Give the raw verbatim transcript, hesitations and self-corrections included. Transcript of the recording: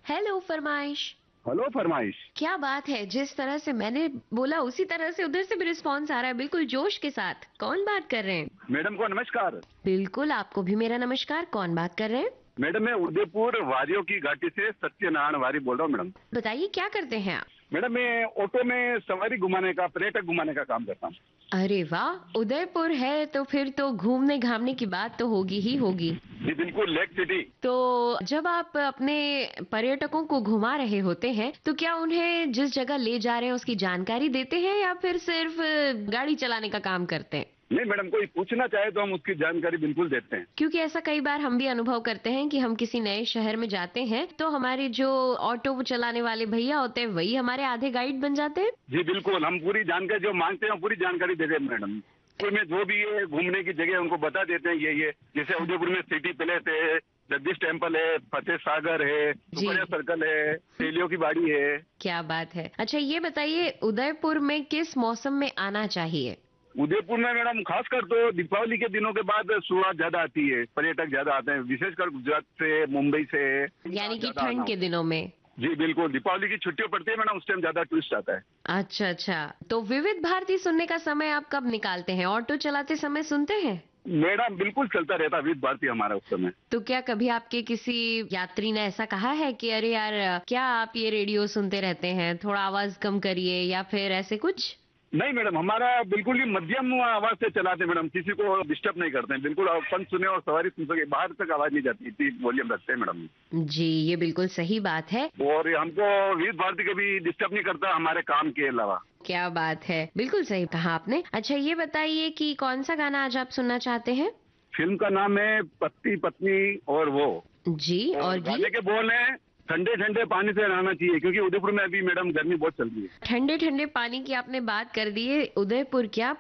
Hello फरमाइश। Hello फरमाइश। क्या बात है, जिस तरह से मैंने बोला उसी तरह से उधर से भी रिस्पांस आ रहा है, बिल्कुल जोश के साथ। कौन बात कर रहे हैं? मैडम को नमस्कार। बिल्कुल, आपको भी मेरा नमस्कार। कौन बात कर रहे हैं? मैडम मैं उदयपुर वारियों की घाटी से सत्यनारायण वारी बोल रहा हूँ मैडम। बताइए क्या करते हैं आप? मैडम मैं ऑटो में सवारी घुमाने का, पर्यटक घुमाने का काम करता हूँ। अरे वाह, उदयपुर है तो फिर तो घूमने घामने की बात तो होगी ही होगी। जी बिल्कुल, लेक सिटी। तो जब आप अपने पर्यटकों को घुमा रहे होते हैं तो क्या उन्हें जिस जगह ले जा रहे हैं उसकी जानकारी देते हैं या फिर सिर्फ गाड़ी चलाने का काम करते हैं? नहीं मैडम, कोई पूछना चाहे तो हम उसकी जानकारी बिल्कुल देते हैं। क्योंकि ऐसा कई बार हम भी अनुभव करते हैं कि हम किसी नए शहर में जाते हैं तो हमारे जो ऑटो चलाने वाले भैया होते हैं वही हमारे आधे गाइड बन जाते हैं। जी बिल्कुल, हम पूरी जानकारी जो मांगते हैं पूरी जानकारी देते हैं मैडम। उदयपुर में जो भी है घूमने की जगह उनको बता देते हैं ये ये जैसे उदयपुर में सिटी पैलेस है, जगदीश टेम्पल है, फतेह सागर है, सुपरिया सर्कल है, तेलियों की बाड़ी है। क्या बात है। अच्छा ये बताइए, उदयपुर में किस मौसम में आना चाहिए? उदयपुर में मैडम खासकर तो दीपावली के दिनों के बाद शुरुआत ज्यादा आती है, पर्यटक ज्यादा आते हैं, विशेषकर गुजरात से, मुंबई से। यानी कि ठंड के दिनों में? जी बिल्कुल, दीपावली की छुट्टियां पड़ती है मैडम, उस टाइम ज्यादा टूरिस्ट आता है। अच्छा अच्छा, तो विविध भारती सुनने का समय आप कब निकालते हैं? ऑटो चलाते समय सुनते हैं? मैडम बिल्कुल चलता रहता विविध भारती हमारा उस समय। तो क्या कभी आपके किसी यात्री ने ऐसा कहा है कि अरे यार क्या आप ये रेडियो सुनते रहते हैं, थोड़ा आवाज कम करिए, या फिर ऐसे कुछ? नहीं मैडम, हमारा बिल्कुल ही मध्यम आवाज से चलाते हैं मैडम, किसी को डिस्टर्ब नहीं करते हैं, बिल्कुल अपन सुने और सवारी सुन सके, बाहर तक आवाज नहीं जाती, इतनी वॉल्यूम रखते हैं मैडम। जी ये बिल्कुल सही बात है। और हमको विविध भारती कभी डिस्टर्ब नहीं करता हमारे काम के अलावा। क्या बात है, बिल्कुल सही कहा आपने। अच्छा ये बताइए कि कौन सा गाना आज आप सुनना चाहते हैं? फिल्म का नाम है पति पत्नी और वो। जी, और, और गाने के बोल है ठंडे ठंडे पानी से नहाना चाहिए, क्योंकि उदयपुर में अभी मैडम गर्मी बहुत चल रही है। ठंडे ठंडे पानी की आपने बात कर दी है, उदयपुर क्या